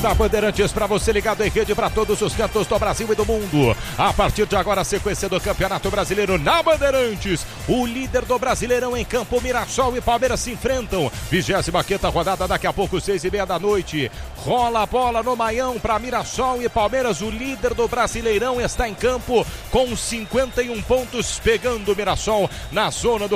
da Bandeirantes para você ligado em rede para todos os cantos do Brasil e do mundo. A partir de agora, a sequência do Campeonato Brasileiro na Bandeirantes. O líder do Brasileirão em campo, Mirassol e Palmeiras se enfrentam. 25ª rodada, daqui a pouco, 6h30 da noite. Rola a bola no Maião para Mirassol e Palmeiras. O líder do Brasileirão está em campo com 51 pontos, pegando o Mirassol na zona do